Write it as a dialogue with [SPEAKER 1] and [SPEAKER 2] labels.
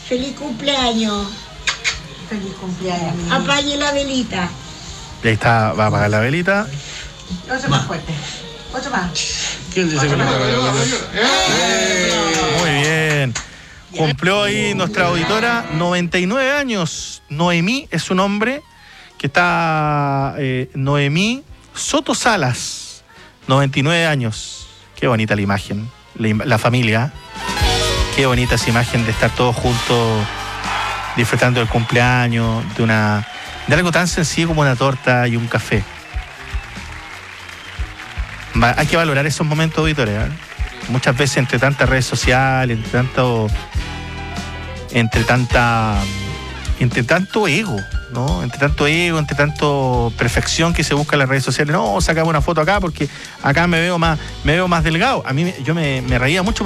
[SPEAKER 1] Feliz cumpleaños.
[SPEAKER 2] Feliz cumpleaños.
[SPEAKER 1] Apague la velita.
[SPEAKER 3] Y ahí está, va a apagar la velita.
[SPEAKER 2] Otro más fuerte. Otro más.
[SPEAKER 4] ¿Quién dice que no?
[SPEAKER 3] Muy bien. Cumplió ahí nuestra auditora 99 años. Noemí es su nombre, que está Noemí Soto Salas, 99 años. Qué bonita la imagen, la familia. Qué bonita esa imagen de estar todos juntos disfrutando del cumpleaños, de algo tan sencillo como una torta y un café. Hay que valorar esos momentos, auditores, ¿eh? Muchas veces entre tantas redes sociales, entre tanto ego, ¿no? Entre tanto ego, entre tanto perfección que se busca en las redes sociales. No, sacamos una foto acá porque acá me veo más delgado. A mí yo me reía mucho.